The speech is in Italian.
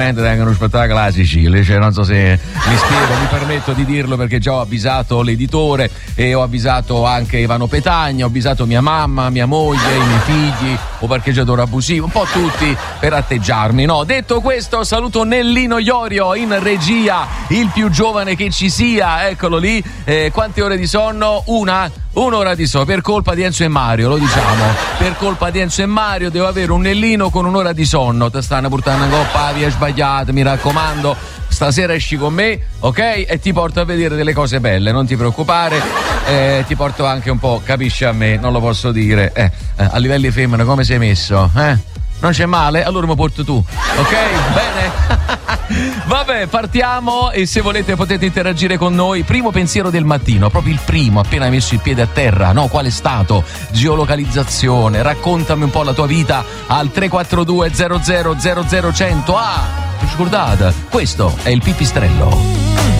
tengono spettacolo alla Sicilia, cioè non so se mi spiego, mi permetto di dirlo perché già ho avvisato l'editore e ho avvisato anche Ivano Petagna, ho avvisato mia mamma, mia moglie, i miei figli, o parcheggiatore abusivo, un po' tutti per atteggiarmi, no? Detto questo, saluto Nellino Iorio in regia, il più giovane che ci sia, eccolo lì. Quante ore di sonno? Un'ora di sonno, per colpa di Enzo e Mario, lo diciamo, per colpa di Enzo e Mario devo avere un Nellino con un'ora di sonno. Te stanno portando in coppa, via sbagliato, mi raccomando, stasera esci con me, ok? E ti porto a vedere delle cose belle, non ti preoccupare, ti porto anche un po', capisci a me, non lo posso dire, a livelli femmine come sei messo, Non c'è male? Allora mi porto tu, ok? Bene? Vabbè, partiamo e se volete potete interagire con noi. Primo pensiero del mattino, proprio il primo, appena hai messo il piede a terra, no? Qual è stato? Geolocalizzazione, raccontami un po' la tua vita al 342 00 00 100. Ah, scordate, questo è il pipistrello.